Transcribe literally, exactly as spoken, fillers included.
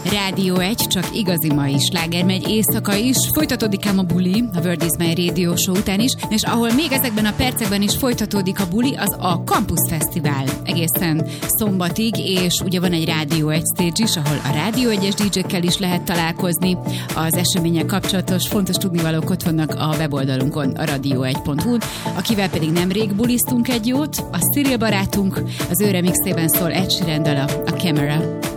Rádió egy, csak igazi mai sláger megy éjszaka is. Folytatódik ám a buli, a World is My Radio Show után is, és ahol még ezekben a percekben is folytatódik a buli, az a Campus Fesztivál. Egészen szombatig, és ugye van egy Rádió egy stage is, ahol a Rádió egyes dé jékkel is lehet találkozni. Az események kapcsolatos fontos tudnivalók ott vannak a weboldalunkon, a radio egy pont hu-n, akivel pedig nemrég buliztunk egy jót, a Cyril barátunk, az ő remixében szól Ed Sheeran dala, a Camera.